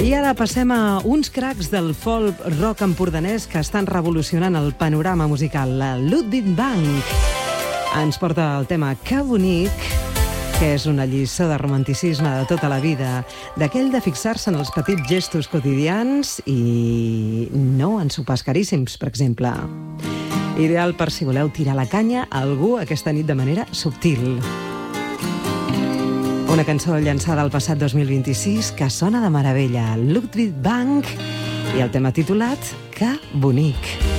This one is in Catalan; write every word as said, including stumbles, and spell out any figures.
I ara passem a uns cracs del folk rock empordanès que estan revolucionant el panorama musical. La Ludwig Bank ens porta el tema Que bonic, que és una lliçó de romanticisme de tota la vida, d'aquell de fixar-se en els petits gestos quotidians i no en sopars caríssims, per exemple. Ideal per si voleu tirar la canya a algú aquesta nit de manera subtil. Una cançó llançada el passat dos mil vint-i-sis que sona de meravella, Ludwig Bank, i el tema titulat Que bonic.